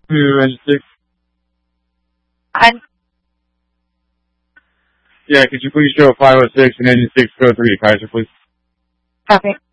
to engine 6. I'm... Yeah, could you please show 506 and engine 6 code 3 to Kaiser, please? Copy.